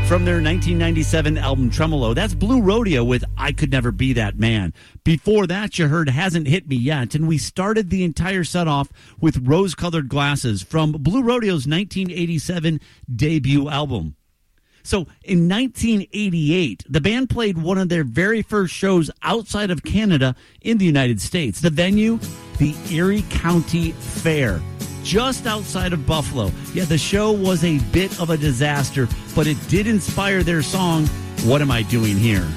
from their 1997 album Tremolo. That's Blue Rodeo with I Could Never Be That Man. Before that, you heard Hasn't Hit Me Yet, and we started the entire set off with Rose-Colored Glasses from Blue Rodeo's 1987 debut album. So in 1988, the band played one of their very first shows outside of Canada in the United States. The venue, the Erie County Fair, just outside of Buffalo. Yeah, the show was a bit of a disaster, but it did inspire their song, What Am I Doing Here?